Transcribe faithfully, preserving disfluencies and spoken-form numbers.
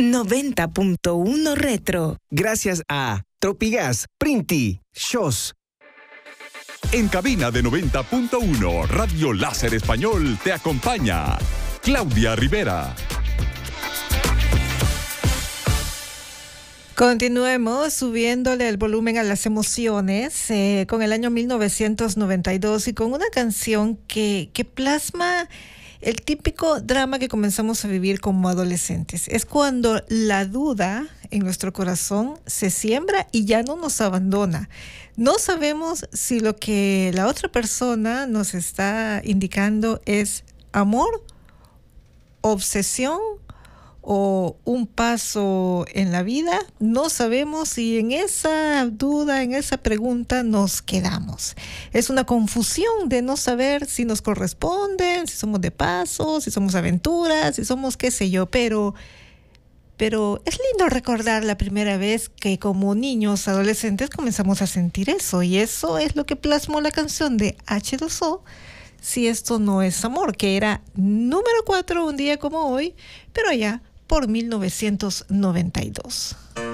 noventa punto uno Retro. Gracias a Tropigas, Printi, Shos. En cabina de noventa punto uno, Radio Láser Español te acompaña Claudia Rivera. Continuemos subiéndole el volumen a las emociones eh, con el año mil novecientos noventa y dos y con una canción que, que plasma el típico drama que comenzamos a vivir como adolescentes. Es cuando la duda en nuestro corazón se siembra y ya no nos abandona. No sabemos si lo que la otra persona nos está indicando es amor, obsesión o un paso en la vida. No sabemos si en esa duda, en esa pregunta nos quedamos. Es una confusión de no saber si nos corresponden, si somos de paso, si somos aventuras, si somos qué sé yo, pero, pero es lindo recordar la primera vez que como niños, adolescentes, comenzamos a sentir eso, y eso es lo que plasmó la canción de hache dos o, Si esto no es amor, que era número cuatro un día como hoy, pero allá por mil novecientos noventa y dos.